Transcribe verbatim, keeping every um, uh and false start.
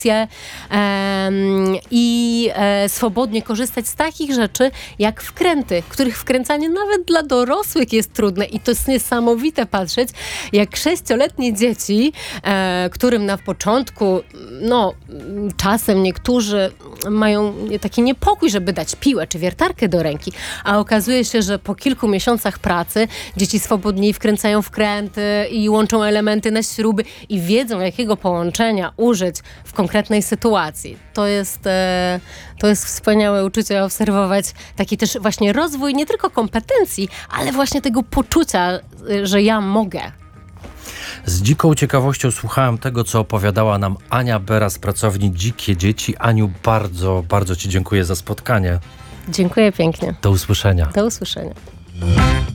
i e, swobodnie korzystać z takich rzeczy jak wkręty, których wkręcanie nawet dla dorosłych jest trudne i to jest niesamowite patrzeć, jak sześcioletnie dzieci, e, którym na początku, no czasem niektórzy mają taki niepokój, żeby dać piłę czy wiertarkę do ręki, a okazuje się, że po kilku miesiącach pracy dzieci swobodniej wkręcają wkręty i łączą elementy na śruby i wiedzą, jakiego połączenia użyć w konkretnej sytuacji. To jest, e, to jest wspaniałe uczucie obserwować taki też właśnie rozwój nie tylko kompetencji, ale właśnie tego poczucia, że ja mogę. Z dziką ciekawością słuchałem tego, co opowiadała nam Ania Bera z pracowni Dzikie Dzieci. Aniu, bardzo, bardzo Ci dziękuję za spotkanie. Dziękuję pięknie. Do usłyszenia. Do usłyszenia.